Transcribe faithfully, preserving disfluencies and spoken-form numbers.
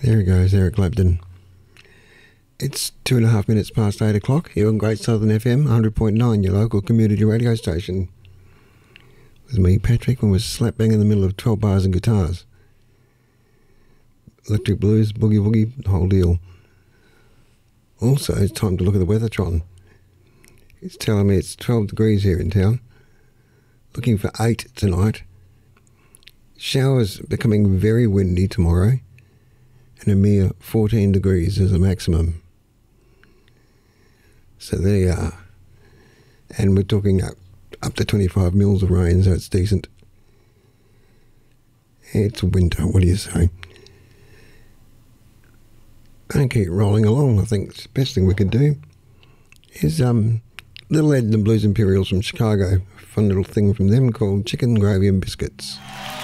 There he goes, Eric Clapton. It's two and a half minutes past eight o'clock here on Great Southern F M, one hundred point nine, your local community radio station. With me, Patrick, and we're slap bang in the middle of twelve bars and guitars. Electric blues, boogie woogie, the whole deal. Also, it's time to look at the Weathertron. It's telling me it's twelve degrees here in town. Looking for eight tonight. Showers becoming very windy tomorrow. And a mere fourteen degrees as a maximum. So there you are. And we're talking up, up to twenty-five mils of rain, so it's decent. It's winter, what do you say? And keep rolling along. I think the best thing we could do is um, Little Ed and the Blues Imperials from Chicago. A fun little thing from them called Chicken Gravy and Biscuits.